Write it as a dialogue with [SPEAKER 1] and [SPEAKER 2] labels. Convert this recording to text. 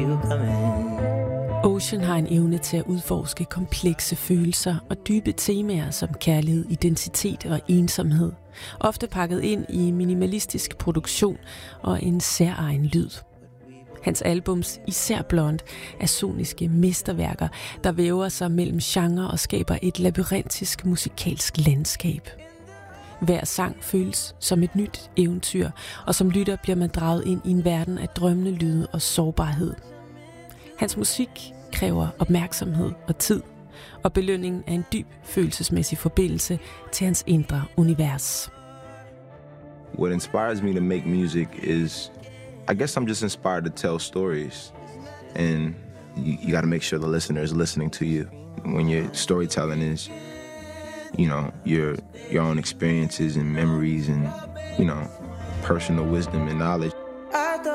[SPEAKER 1] Ocean har en evne til at udforske komplekse følelser og dybe temaer som kærlighed, identitet og ensomhed, ofte pakket ind i minimalistisk produktion og en særegen lyd. Hans albums, især Blonde, er soniske mesterværker, der væver sig mellem genre og skaber et labyrintisk musikalsk landskab. Hver sang føles som et nyt eventyr, og som lytter bliver man draget ind i en verden af drømmende lyde og sårbarhed. Hans musik kræver opmærksomhed og tid, og belønningen er en dyb følelsesmæssig forbindelse til hans indre univers.
[SPEAKER 2] What inspires me to make music is, I guess I'm just inspired to tell stories, and you got to make sure the listener is listening to you. When your storytelling is, your own experiences and memories and, personal wisdom and knowledge.